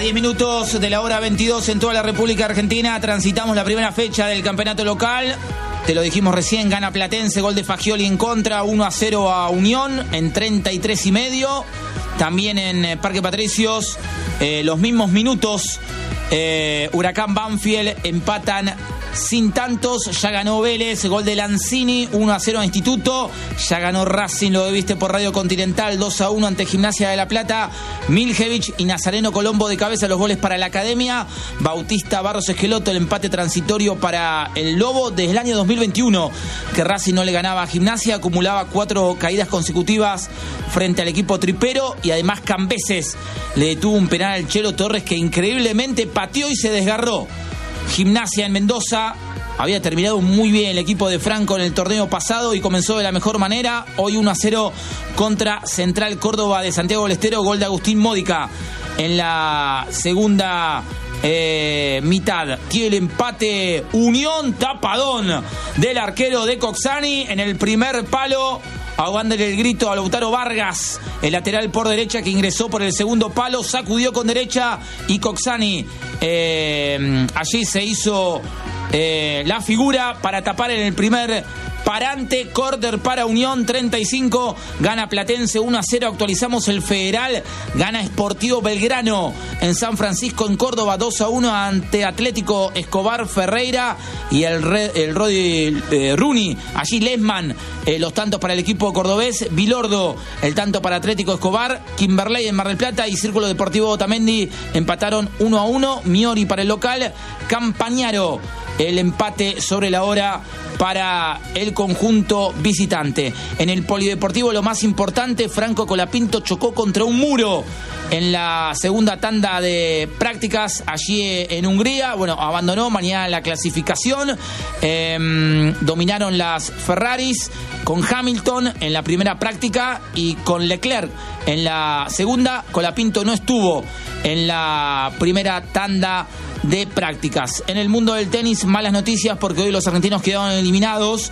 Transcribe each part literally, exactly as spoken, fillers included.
diez minutos de la hora veintidós en toda la República Argentina, transitamos la primera fecha del campeonato local. Te lo dijimos recién, gana Platense, gol de Fagioli en contra, uno a cero a Unión en treinta y tres y medio. También en Parque Patricios, eh, los mismos minutos, eh, Huracán Banfield empatan sin tantos. Ya ganó Vélez, gol de Lanzini, uno a cero a Instituto. Ya ganó Racing, lo viste por Radio Continental, dos a uno ante Gimnasia de La Plata. Miljevic y Nazareno Colombo de cabeza, los goles para la Academia. Bautista Barros Esqueloto, el empate transitorio para el Lobo. Desde el año dos mil veintiuno que Racing no le ganaba a Gimnasia, acumulaba cuatro caídas consecutivas frente al equipo tripero. Y además Cambeses le detuvo un penal al Chelo Torres, que increíblemente pateó y se desgarró. Gimnasia en Mendoza había terminado muy bien el equipo de Franco en el torneo pasado y comenzó de la mejor manera. Hoy uno a cero contra Central Córdoba de Santiago del Estero, gol de Agustín Módica en la segunda eh, mitad. Tiene el empate Unión, tapadón del arquero de Coxani en el primer palo, ahogándole el grito a Lautaro Vargas, el lateral por derecha, que ingresó por el segundo palo, sacudió con derecha y Coxani eh, allí se hizo eh, la figura para tapar en el primer parante. Córner para Unión, treinta y cinco, gana Platense uno a cero. Actualizamos el Federal, gana Sportivo Belgrano en San Francisco, en Córdoba, dos a uno ante Atlético Escobar Ferreira y el, Red, el Rodi eh, Runi, allí Lesman, eh, los tantos para el equipo cordobés. Vilordo, el tanto para Atlético Escobar. Kimberley en Mar del Plata y Círculo Deportivo Otamendi empataron uno a uno. Miori para el local. Campañaro, el empate sobre la hora para el conjunto visitante. En el polideportivo, lo más importante, Franco Colapinto chocó contra un muro en la segunda tanda de prácticas allí en Hungría. Bueno, abandonó mañana la clasificación. Eh, dominaron las Ferraris con Hamilton en la primera práctica y con Leclerc en la segunda. Colapinto no estuvo en la primera tanda de prácticas. En el mundo del tenis, malas noticias porque hoy los argentinos quedaron eliminados.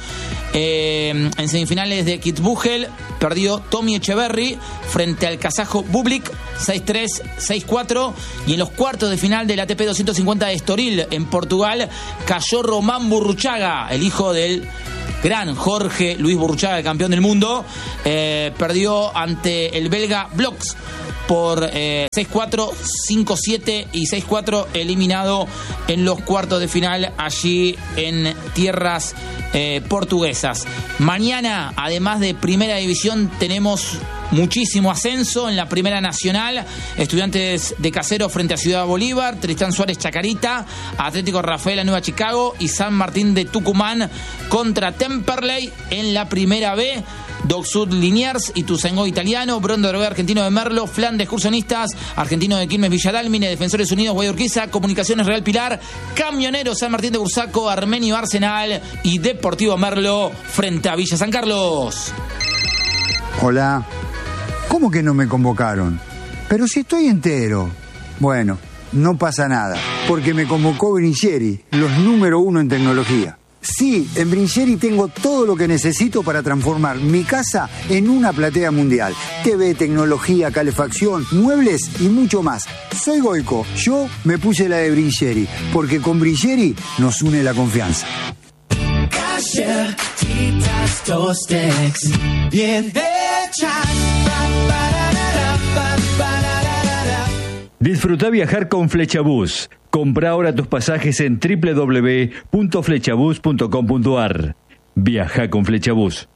Eh, en semifinales de Kitzbühel perdió Tommy Echeverry frente al kazajo Bublik seis tres, seis cuatro, y en los cuartos de final del A T P doscientos cincuenta de Estoril en Portugal cayó Román Burruchaga, el hijo del gran Jorge Luis Burruchaga, el campeón del mundo. Eh, perdió ante el belga Bloks por eh, seis cuatro, cinco siete y seis cuatro, eliminado en los cuartos de final allí en tierras eh, portuguesas. Mañana, además de Primera División, tenemos muchísimo ascenso en la Primera Nacional. Estudiantes de Casero frente a Ciudad Bolívar, Tristán Suárez Chacarita, Atlético Rafaela Nueva Chicago y San Martín de Tucumán contra Temperley en la Primera B. Doc Sud Liniers, Ituzaingó Italiano, Brondo Drogué Argentino de Merlo, Flan de Excursionistas, Argentino de Quilmes Villadálmine, Defensores Unidos Guayurquiza, Comunicaciones Real Pilar, Camioneros San Martín de Bursaco, Armenio Arsenal y Deportivo Merlo frente a Villa San Carlos. Hola, ¿cómo que no me convocaron? Pero si estoy entero. Bueno, no pasa nada, porque me convocó Brincheri, los número uno en tecnología. Sí, en Brincheri tengo todo lo que necesito para transformar mi casa en una platea mundial. T V, tecnología, calefacción, muebles y mucho más. Soy Goico, yo me puse la de Brincheri, porque con Brincheri nos une la confianza. Galletitas, Tostex, bien hechas. Disfruta viajar con Flechabús. Compra ahora tus pasajes en doble u doble u doble u punto flechabús punto com punto a r. Viaja con Flechabús.